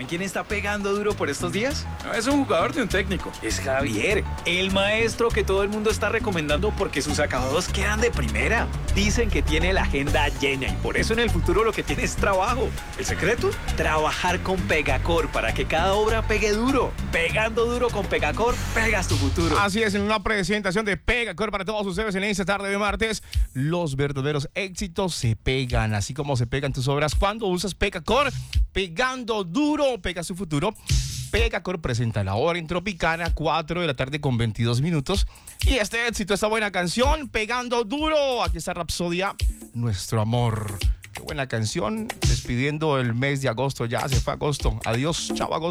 quién está pegando duro por estos días? No es un jugador ni un técnico. Es Javier, el maestro que todo el mundo está recomendando porque sus acabados quedan de primera. Dicen que tiene la agenda llena y por eso en el futuro lo que tiene es trabajo. ¿El secreto? Trabajar con Pegacor para que cada obra pegue duro. Pegando duro con Pegacor, pegas tu futuro. Así es, en una presentación de Pegacor para todos ustedes en esta tarde de martes, los verdaderos éxitos se pegan, así como se pegan tus obras cuando usas Pegacor. Pegando duro, pega su futuro. Pegacor presenta La Hora en Tropicana, 4 de la tarde con 22 minutos. Y este éxito, esta buena canción, Pegando duro. Aquí está Rapsodia, Nuestro Amor. Qué buena canción, despidiendo el mes de agosto, ya se fue agosto. Adiós, chao agosto.